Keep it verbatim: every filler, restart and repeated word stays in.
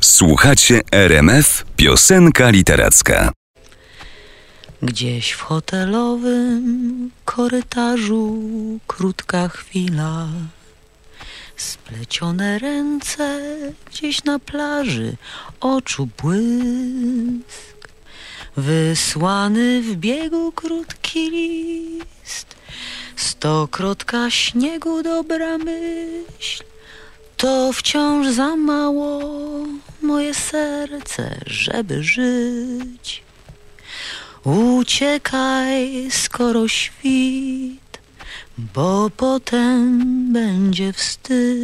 Słuchacie R M F Piosenka Literacka. Gdzieś w hotelowym korytarzu krótka chwila, splecione ręce gdzieś na plaży, oczu błysk, wysłany w biegu krótki list, stokrotka śniegu, dobra myśl, to wciąż za mało moje serce, żeby żyć. Uciekaj, skoro świt, bo potem będzie wstyd.